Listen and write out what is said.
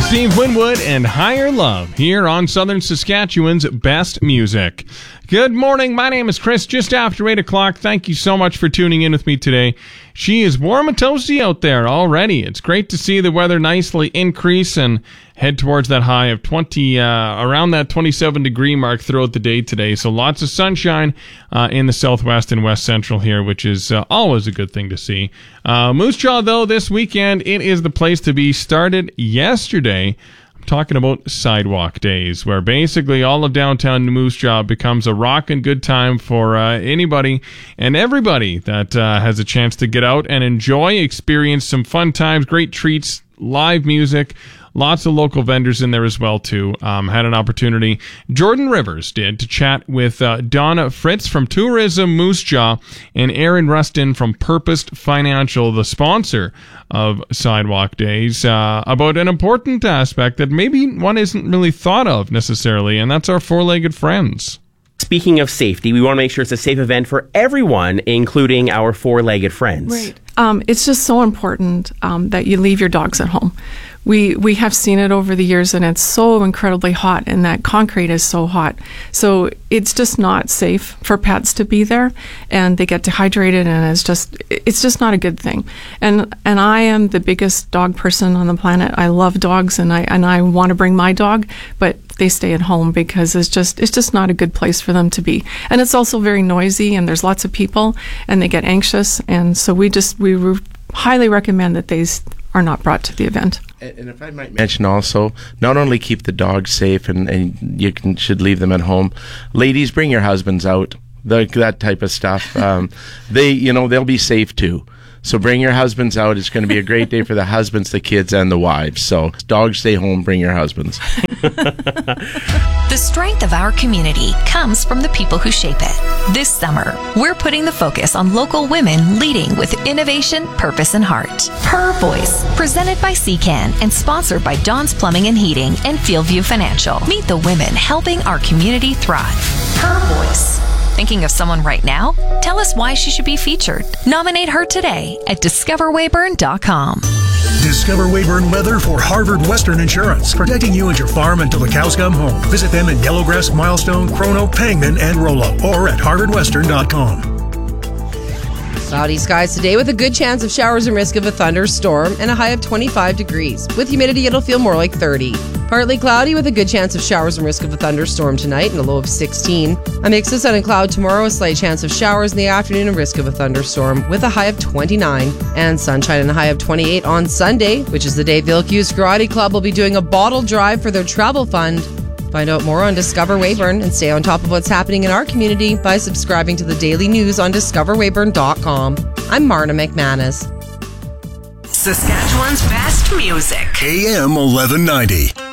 Steve Winwood and Higher Love here on Southern Saskatchewan's Best Music. Good morning. My name is Chris. Just after 8 o'clock. Thank you so much for tuning in with me today. She is warm and toasty out there already. It's great to see the weather nicely increase and head towards that high of 20, around that 27 degree mark throughout the day today. So lots of sunshine in the southwest and west central here, which is always a good thing to see. Moose Jaw, though, this weekend, it is the place to be. Started yesterday. Talking about Sidewalk Days, where basically all of downtown Moose Jaw becomes a rockin' good time for anybody and everybody that has a chance to get out and enjoy, experience some fun times, great treats, live music, lots of local vendors in there as well, too. Had an opportunity, Jordan Rivers did, to chat with Donna Fritz from Tourism Moose Jaw and Aaron Rustin from Purposed Financial, the sponsor of Sidewalk Days, about an important aspect that maybe one isn't really thought of necessarily, and that's our four-legged friends. Speaking of safety, we want to make sure it's a safe event for everyone, including our four-legged friends. Right. It's just so important that you leave your dogs at home. We have seen it over the years, and it's so incredibly hot, and that concrete is so hot. So it's just not safe for pets to be there, and they get dehydrated, and it's just not a good thing. And I am the biggest dog person on the planet. I love dogs, and I want to bring my dog, but they stay at home because it's just not a good place for them to be. And it's also very noisy, and there's lots of people, and they get anxious, and so we highly recommend that they are not brought to the event. And if I might mention also, not only keep the dogs safe and you should leave them at home, ladies, bring your husbands out, that type of stuff. They'll be safe too. So bring your husbands out. It's going to be a great day for the husbands, the kids, and the wives. So dogs, stay home. Bring your husbands. The strength of our community comes from the people who shape it. This summer, we're putting the focus on local women leading with innovation, purpose, and heart. Her Voice, presented by CCAN and sponsored by Don's Plumbing and Heating and Fieldview Financial. Meet the women helping our community thrive. Her Voice. Thinking of someone right now? Tell us why she should be featured. Nominate her today at discoverwayburn.com. Discover Wayburn Weather for Harvard Western Insurance, protecting you and your farm until the cows come home. Visit them in Yellowgrass, Milestone, Chrono, Pangman, and Rollo, or at harvardwestern.com. Cloudy skies today with a good chance of showers and risk of a thunderstorm and a high of 25 degrees. With humidity, it'll feel more like 30. Partly cloudy with a good chance of showers and risk of a thunderstorm tonight and a low of 16. A mix of sun and cloud tomorrow, a slight chance of showers in the afternoon and risk of a thunderstorm with a high of 29. And sunshine and a high of 28 on Sunday, which is the day Vilcuse Karate Club will be doing a bottle drive for their travel fund. Find out more on Discover Wayburn and stay on top of what's happening in our community by subscribing to the daily news on discoverwayburn.com. I'm Marna McManus. Saskatchewan's best music. AM 1190.